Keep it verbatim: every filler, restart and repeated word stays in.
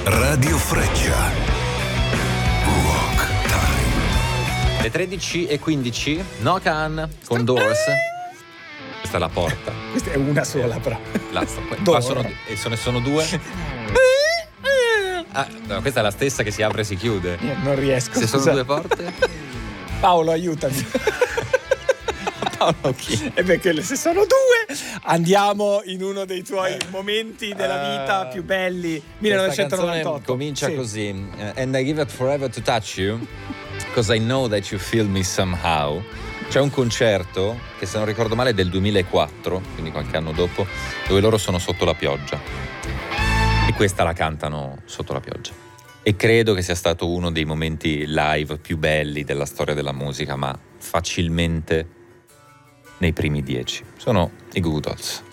Radio Freccia. Rock Time. Le tredici e quindici, Knock On con Doors. Questa è la porta. Questa è una sola, però. La, qua sono, e sono, sono due. Ah, no, questa è la stessa che si apre e si chiude. Io non riesco. Se sono scusa. due porte. Paolo, aiutami. Paolo chi? E perché se sono due, andiamo in uno dei tuoi momenti della vita più belli. millenovecentonovantotto. Comincia sì. così. Uh, And I give it forever to touch you, because I know that you feel me somehow. C'è un concerto che, se non ricordo male, è del duemilaquattro, quindi qualche anno dopo, dove loro sono sotto la pioggia. E questa la cantano sotto la pioggia. E credo che sia stato uno dei momenti live più belli della storia della musica, ma facilmente nei primi dieci. Sono i Goo Goo Dolls.